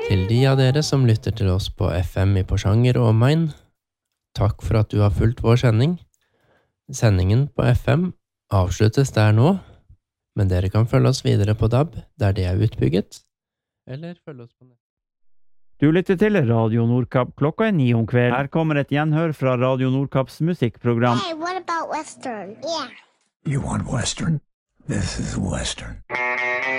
Til de av dere som lytter til oss på FM i Porsanger og omegn, takk for at du har fulgt vår sending. Sendingen på FM avsluttes der nå, men dere kan følge oss videre på DAB, der det er utbygget, eller følge oss på nett. Du lytter til Radio Nordkapp, klokka 9 om kveld. Her kommer et gjenhør fra Radio Nordkapps musikkprogram. Hey, what about Western? Yeah. You want Western? This is Western.